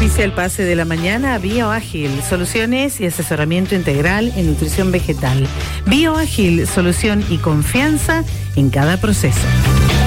Auspicia el pase de la mañana Bioágil, soluciones y asesoramiento integral en nutrición vegetal. Bioágil, solución y confianza en cada proceso.